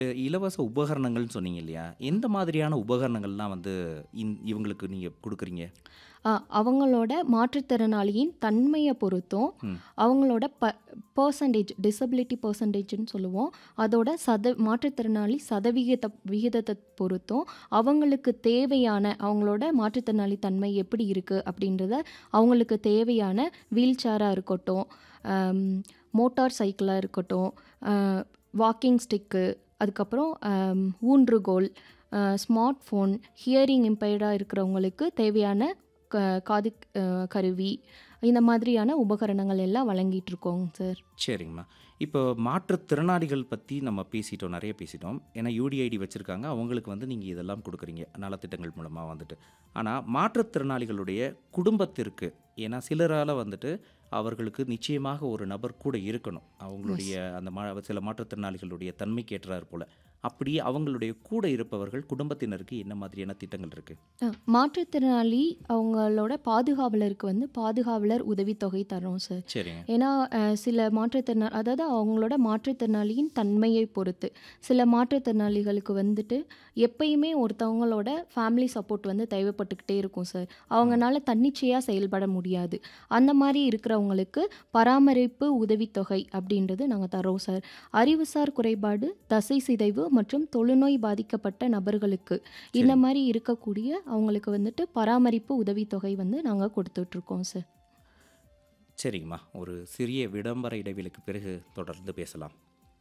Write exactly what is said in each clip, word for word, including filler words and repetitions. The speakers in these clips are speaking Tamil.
இலவச உபகரணங்கள்னு சொன்னீங்க இல்லையா? எந்த மாதிரியான உபகரணங்கள்லாம் வந்து இந் இவங்களுக்கு நீங்க குடுக்குறீங்க? அ அவங்களோட மாற்றுத்திறனாளியின் தன்மைய பொறுத்தும், ம். அவங்களோட ப பெர்சன்டேஜ் டிசபிலிட்டி பெர்சன்டேஜ்ன்னு சொல்லுவோம். அதோட சத மாற்றுத்திறனாளி சதவிகித விகிதத்த பொறுத்தும், அவங்களுக்கு தேவையான அவங்களோட மாற்றுத்திறனாளி தன்மை எப்படி இருக்கு அப்படின்றத, அவங்களுக்கு தேவையான வீல் சேரா இருக்கட்டும், அம் மோட்டார் சைக்கிளா இருக்கட்டும், அ வாக்கிங் ஸ்டிக்கு, அதுக்கப்புறம் அம் ஊன்றுகோல், அ ஸ்மார்ட் ஃபோன், ஹியரிங் இம்பெயர்டா இருக்கிறவங்களுக்கு தேவையான க காது அ கருவி, இந்த மாதிரியான உபகரணங்கள் எல்லாம் வழங்கிட்டு இருக்கோங்க சார். சரிங்கம்மா. இப்போ மாற்றுத்திறனாளிகள் பத்தி நம்ம பேசிட்டோம், நெறைய பேசிட்டோம். ஏன்னா யூடிஐடி வச்சிருக்காங்க. அவங்களுக்கு வந்து நீங்க இதெல்லாம் குடுக்குறீங்க, நலத்திட்டங்கள் மூலமா வந்துட்டு. ஆனா மாற்றுத்திறனாளிகளுடைய குடும்பத்திற்கு, ஏன்னா சிலரால வந்துட்டு அவர்களுக்கு நிச்சயமாக ஒரு நபர் கூட இருக்கணும். அவங்களுடைய எஸ். அந்த மா சில மாற்றுத்திறனாளிகளுடைய தன்மைக்கு ஏற்றார் போல. அப்படி அவங்களுடைய கூட இருப்பவர்கள் குடும்பத்தினருக்கு என்ன மாதிரியான திட்டங்கள் இருக்கு? அ மாற்றுத்திறனாளி அவங்களோட பாதுகாவலருக்கு வந்து பாதுகாவலர் உதவித்தொகை தர்றோம் சார். சரிங்க. ஏன்னா அ சில மாற்றுத்திறனா அதாவது அவங்களோட மாற்றுத்திறனாளியின் தன்மையை பொறுத்து. சில மாற்றுத்திறனாளிகளுக்கு வந்துட்டு எப்பயுமே ஒருத்தவங்களோட ஃபேமிலி சப்போர்ட் வந்து தேவைப்பட்டுக்கிட்டே இருக்கும் சார். ம். அவங்கனால தன்னிச்சையா செயல்பட முடியாது. அந்த மாரி இருக்கிறவங்களுக்கு பராமரிப்பு உதவித்தொகை அப்படின்றது நாங்க தர்றோம் சார். அறிவுசார் குறைபாடு, தசை சிதைவு மற்றும் தொழுநோய் பாதிக்கப்பட்ட நபர்களுக்கு இந்த சரிங்க. மாரி இருக்கக்கூடிய அவங்களுக்கு வந்துட்டு பராமரிப்பு உதவித்தொகை வந்து நாங்க குடுத்துட்ருக்கோம் சார். சரிங்கம்மா. ஒரு சிறிய விளம்பர இடைவேளைக்கு பிறகு தொடர்ந்து பேசலாம்.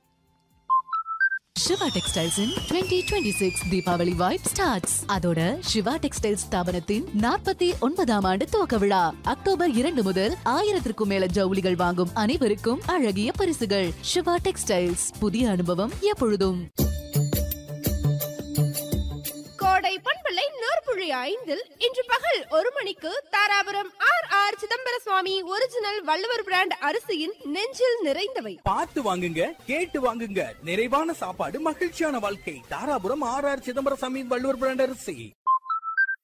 சிவா டெக்ஸ்டைல்ஸ் இன் twenty twenty-six Deepavali vibe starts. அதோட சிவா டெக்ஸ்டைல்ஸ் ஸ்தாபனத்தின் நாற்பத்தி ஒன்பதாம் ஆண்டு துவக்க விழா அக்டோபர் இரண்டு முதல் ஆயிரத்திற்கும் மேல ஜவுளிகள் வாங்கும் அனைவருக்கும் அழகிய பரிசுகள். சிவா டெக்ஸ்டைல்ஸ், புதிய அனுபவம் எப்பொழுதும். கோடை பண்பலை நூற்புழி ஐந்தில் இன்று பகல் ஒரு மணிக்கு தாராபுரம் ஆர் ஆர் சிதம்பர சுவாமி ஒரிஜினல் வள்ளுவர் பிராண்ட் அரிசியின் நெஞ்சில் நிறைந்தவை. பார்த்து வாங்குங்க, கேட்டு வாங்குங்க. நிறைவான சாப்பாடு, மகிழ்ச்சியான வாழ்க்கை. தாராபுரம் ஆர் ஆர் சிதம்பரம் சாமி வள்ளுவர் பிராண்ட் அரிசி.